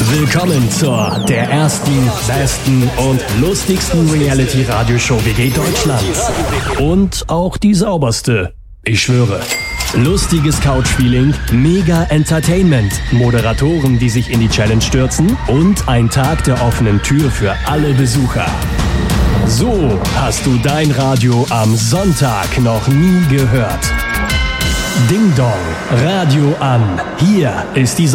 Willkommen der ersten, besten und lustigsten Reality-Radioshow WG Deutschlands. Und auch die sauberste. Ich schwöre. Lustiges Couch-Feeling, mega Entertainment, Moderatoren, die sich in die Challenge stürzen und ein Tag der offenen Tür für alle Besucher. So hast du dein Radio am Sonntag noch nie gehört. Ding Dong, Radio an. Hier ist die